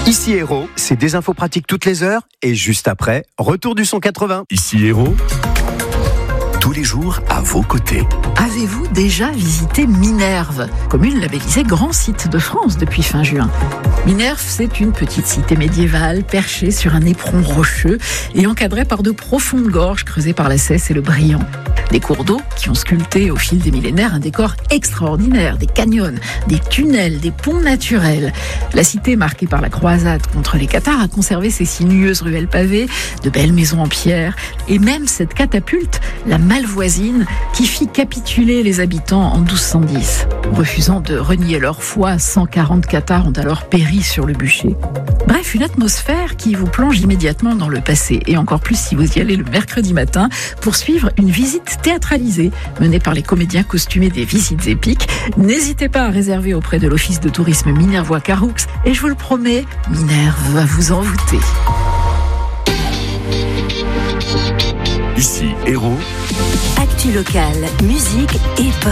Ici Héros, c'est des infos pratiques toutes les heures et juste après, retour du son 80. Ici Héros, tous les jours à vos côtés. Avez-vous déjà visité Minerve, commune labellisée grand site de France depuis fin juin? Minerve, c'est une petite cité médiévale perchée sur un éperon rocheux et encadrée par de profondes gorges creusées par la Cesse et le Briand. Des cours d'eau qui ont sculpté au fil des millénaires un décor extraordinaire, des canyons, des tunnels, des ponts naturels. La cité, marquée par la croisade contre les Cathares, a conservé ses sinueuses ruelles pavées, de belles maisons en pierre et même cette catapulte, la Malvoisine, qui fit capituler les habitants en 1210. Refusant de renier leur foi, 140 Cathares ont alors péri sur le bûcher. Bref, une atmosphère qui vous plonge immédiatement dans le passé, et encore plus si vous y allez le mercredi matin pour suivre une visite théâtralisée menée par les comédiens costumés des Visites épiques. N'hésitez pas à réserver auprès de l'office de tourisme Minervois-Caroux, et je vous le promets, Minerve va vous envoûter. Ici Héros, Actu locale, musique et